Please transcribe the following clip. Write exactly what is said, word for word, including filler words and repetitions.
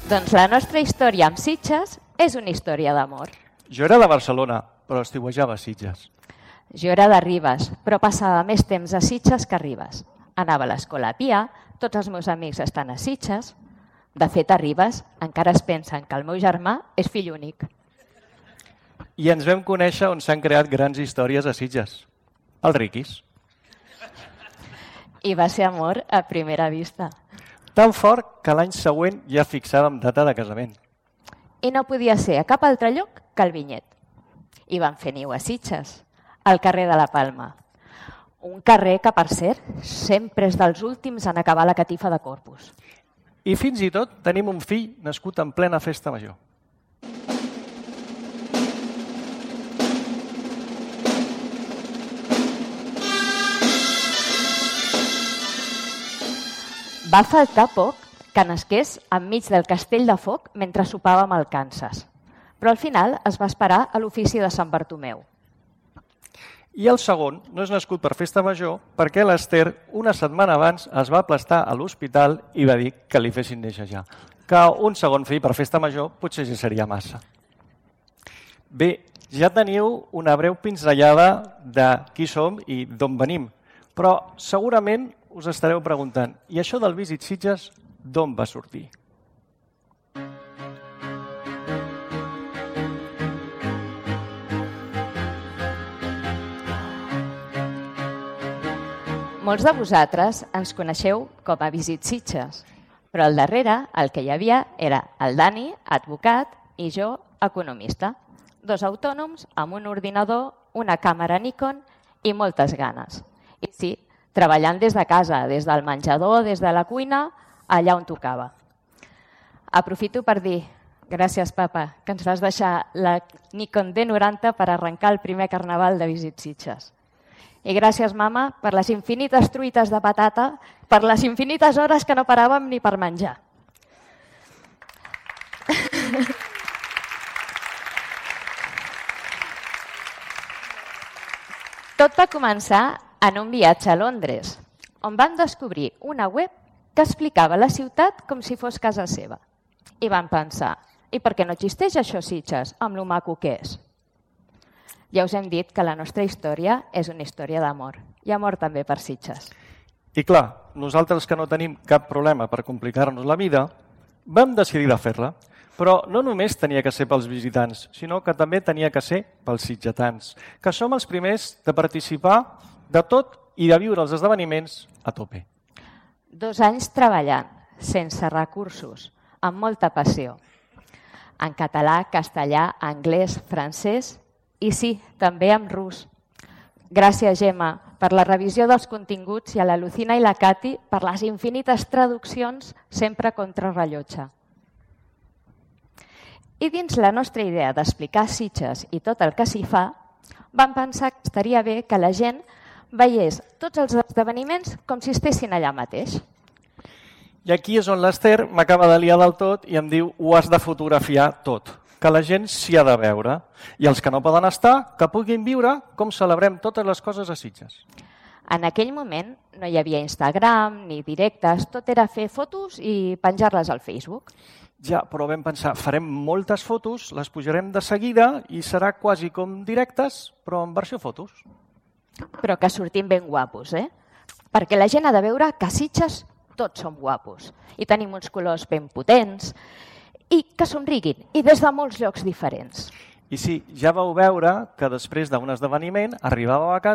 Doncs la nostra història amb Sitges és una història d'amor. Jo era de Barcelona, però estiuejava a Sitges. Jo era de Ribes, però passava més temps a Sitges que a Ribes. Anava a l'escola a Pia, tots els meus amics estan a Sitges. De fet, a Ribes encara es pensen que el meu germà és fill únic. I ens vam conèixer on s'han creat grans històries a Sitges. Els Riquis. I va ser amor a primera vista. Tan fort que l'any següent ja fixàvem data de casament. I no podia ser a cap altre lloc que el Vinyet. I van fer niu a Sitges, al carrer de la Palma. Un carrer que, per cert, sempre és dels últims en acabar la catifa de Corpus. I fins i tot tenim un fill nascut en plena festa major. Va faltar poc que nasqués enmig del castell de foc mentre sopàvem al Kansas. Però al final es va esperar a l'ofici de Sant Bartomeu. I el segon no és nascut per festa major perquè l'Ester una setmana abans es va aplastar a l'hospital i va dir que li fessin néixer ja. Que un segon fill per festa major potser ja seria massa. Bé, ja teniu una breu pinzellada de qui som i d'on venim, però segurament us estareu preguntant, i això del Visit Sitges d'on va sortir? Molts de vosaltres ens coneixeu com a Visit Sitges, però al darrere el que hi havia era el Dani, advocat, i jo, economista. Dos autònoms amb un ordinador, una càmera Nikon i moltes ganes. I sí, treballant des de casa, des del menjador, des de la cuina, allà on tocava. Aprofito per dir, gràcies papa, que ens vas deixar la Nikon D noranta per arrencar el primer carnaval de Visit Sitges. I gràcies, mama, per les infinites truites de patata, per les infinites hores que no paràvem ni per menjar. Tot va començar en un viatge a Londres, on vam descobrir una web que explicava la ciutat com si fos casa seva. I vam pensar, i per què no existeix això Sitges, amb lo maco que és? Ja us hem dit que la nostra història és una història d'amor. I amor també per Sitges. I clar, nosaltres que no tenim cap problema per complicar-nos la vida, vam decidir de fer-la. Però no només tenia que ser pels visitants, sinó que també tenia que ser pels sitgetans, que som els primers de participar de tot i de viure els esdeveniments a tope. Dos anys treballant, sense recursos, amb molta passió. En català, castellà, anglès, francès i sí, també en rus. Gràcies, Gemma, per la revisió dels continguts i a la Lucina i la Cati per les infinites traduccions sempre contra rellotge. I dins la nostra idea d'explicar Sitges i tot el que s'hi fa, vam pensar que estaria bé que la gent veiés tots els esdeveniments com si estessin allà mateix. I aquí és on l'Ester m'acaba de liar del tot i em diu ho has de fotografiar tot, que la gent s'hi ha de veure. I els que no poden estar, que puguin viure com celebrem totes les coses a Sitges. En aquell moment no hi havia Instagram ni directes, tot era fer fotos i penjar-les al Facebook. Ja, però vam pensar, farem moltes fotos, les pujarem de seguida i serà quasi com directes, però en versió fotos. Però que sortim ben guapos, eh? Perquè la gent ha de veure que a Sitges tots som guapos i tenim uns colors ben potents i que somriguin, i des de molts llocs diferents. I sí, ja vau veure que després d'un esdeveniment arribàveu a casa